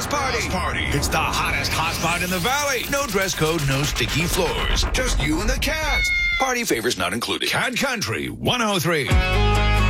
House Party. It's the hottest hot spot in the valley. No dress code, no sticky floors. Just you and the cats. Party favors not included. Cat Country 103.